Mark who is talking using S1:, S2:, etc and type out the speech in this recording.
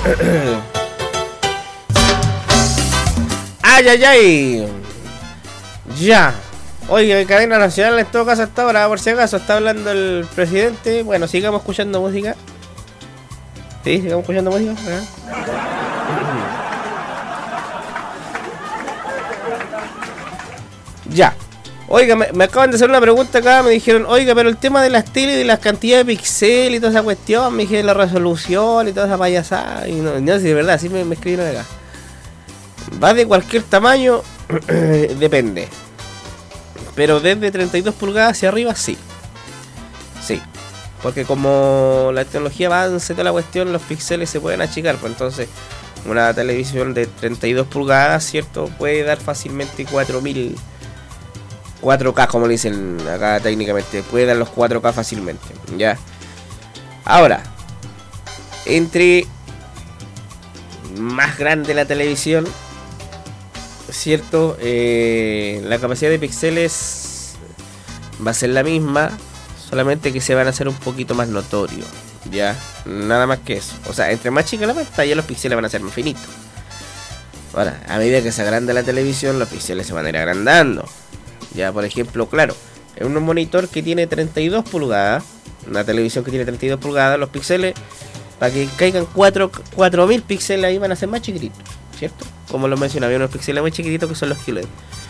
S1: ¡Ay, ay, ay! Ya. Oye, cadena nacional en todo caso hasta ahora, por si acaso, está hablando el presidente. Bueno, sigamos escuchando música. Sí, sigamos escuchando música. Ya. Oiga, me acaban de hacer una pregunta acá, me dijeron, oiga, pero el tema de las teles, de las cantidades de píxeles y toda esa cuestión, me dijeron la resolución y toda esa payasada, y no sé si de verdad, así me escribieron acá. Va de cualquier tamaño, depende. Pero desde 32 pulgadas hacia arriba, sí. Sí. Porque como la tecnología avanza y toda la cuestión, los píxeles se pueden achicar, pues entonces una televisión de 32 pulgadas, ¿cierto? Puede dar fácilmente 4000 4K, como le dicen acá técnicamente, puede dar los 4K fácilmente, ya. Ahora, entre más grande la televisión, cierto, la capacidad de píxeles va a ser la misma, solamente que se van a hacer un poquito más notorios, ya, nada más que eso. O sea, entre más chica la pantalla, los píxeles van a ser más finitos. Ahora, a medida que se agranda la televisión, los píxeles se van a ir agrandando. Ya, por ejemplo, claro, en un monitor que tiene 32 pulgadas, una televisión que tiene 32 pulgadas, los píxeles, para que caigan 4000 píxeles ahí van a ser más chiquititos, ¿cierto? Como lo mencionaba, hay unos píxeles muy chiquititos que son los QLED.